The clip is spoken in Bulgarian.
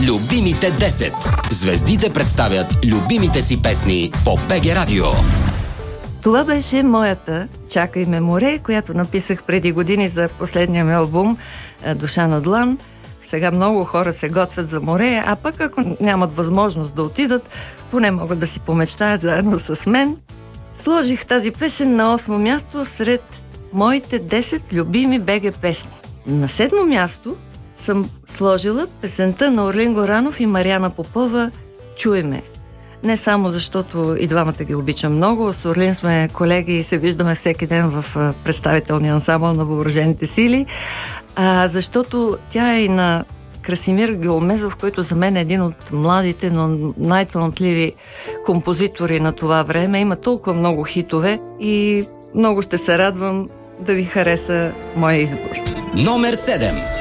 Любимите 10. Звездите представят любимите си песни по БГ Радио. Това беше моята "Чакай ме море", която написах преди години за последния ми албум "Душа на длан". Сега много хора се готвят за море, а пък ако нямат възможност да отидат, поне могат да си помечтаят заедно с мен. Сложих тази песен на 8-о място сред моите 10 любими БГ песни. На 7-о място съм сложила песента на Орлин Горанов и Мариана Попова "Чуй ме". Не само защото и двамата ги обичам много, с Орлин сме колеги и се виждаме всеки ден в представителния ансамбъл на въоръжените сили, а защото тя е и на Красимир Геомезов, който за мен е един от младите, но най-талантливи композитори на това време. Има толкова много хитове и много ще се радвам да ви хареса моя избор. Номер 7.